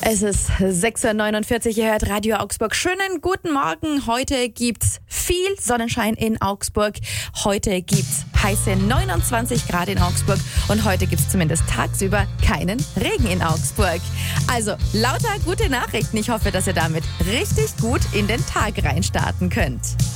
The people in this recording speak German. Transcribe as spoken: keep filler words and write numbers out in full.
Es ist sechs Uhr neunundvierzig, ihr hört Radio Augsburg. Schönen guten Morgen. Heute gibt's viel Sonnenschein in Augsburg. Heute gibt's heiße neunundzwanzig Grad in Augsburg und heute gibt's zumindest tagsüber keinen Regen in Augsburg. Also lauter gute Nachrichten. Ich hoffe, dass ihr damit richtig gut in den Tag reinstarten könnt.